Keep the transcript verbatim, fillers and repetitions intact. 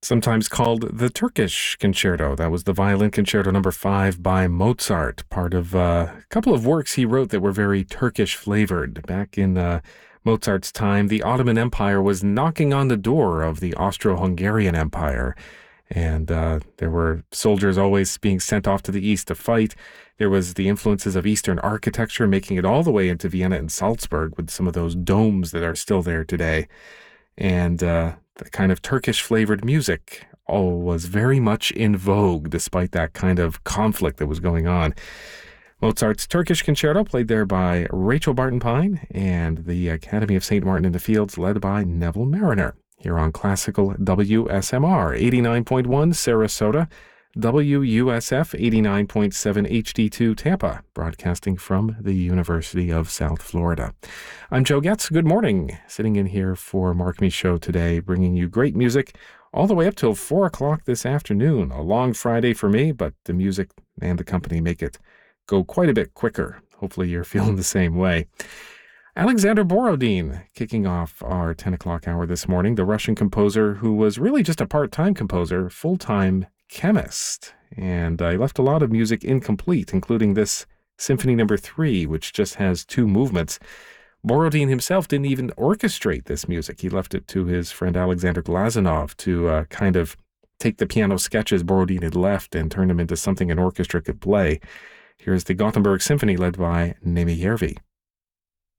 Sometimes called the Turkish Concerto. That was the Violin Concerto number five by Mozart, part of uh, a couple of works he wrote that were very Turkish flavored. Back in uh, Mozart's time, the Ottoman Empire was knocking on the door of the Austro-Hungarian Empire, and uh, there were soldiers always being sent off to the east to fight. There was the influences of Eastern architecture making it all the way into Vienna and Salzburg with some of those domes that are still there today. And uh, the kind of Turkish-flavored music oh, was very much in vogue despite that kind of conflict that was going on. Mozart's Turkish Concerto, played there by Rachel Barton Pine, and the Academy of Saint Martin in the Fields, led by Neville Mariner, here on Classical W S M R, eighty-nine point one Sarasota, W U S F eighty-nine point seven H D two Tampa, broadcasting from the University of South Florida. I'm Joe Getz. Good morning. Sitting in here for Mark Me Show today, bringing you great music all the way up till four o'clock this afternoon. A long Friday for me, but the music and the company make it go quite a bit quicker. Hopefully you're feeling the same way. Alexander Borodin kicking off our ten o'clock hour this morning, the Russian composer who was really just a part-time composer, full-time chemist. And I left a lot of music incomplete, including this Symphony Number Three, which just has two movements. Borodin himself didn't even orchestrate this music. He left it to his friend Alexander Glazunov to uh, kind of take the piano sketches Borodin had left and turn them into something an orchestra could play. Here's the Gothenburg Symphony led by Nemi Järvi.